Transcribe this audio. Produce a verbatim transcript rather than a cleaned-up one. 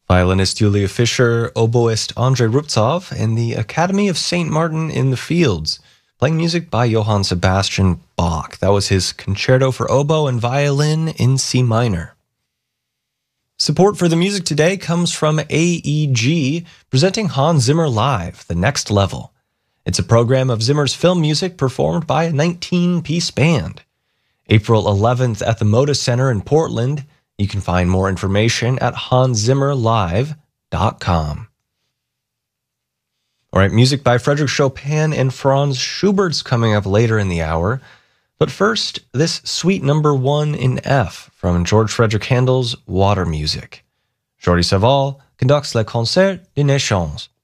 Violinist Julia Fischer, oboist Andrei Rubtsov, and the Academy of Saint Martin in the Fields, playing music by Johann Sebastian Bach. That was his Concerto for Oboe and Violin in C minor. Support for the music today comes from A E G, presenting Hans Zimmer Live, The Next Level. It's a program of Zimmer's film music performed by a nineteen-piece band. April eleventh at the Moda Center in Portland. You can find more information at hans zimmer live dot com. All right, music by Frédéric Chopin and Franz Schubert's coming up later in the hour. But first, this Suite Number One in F from George Frederick Handel's Water Music. Jordi Savall conducts Le Concert des Nations.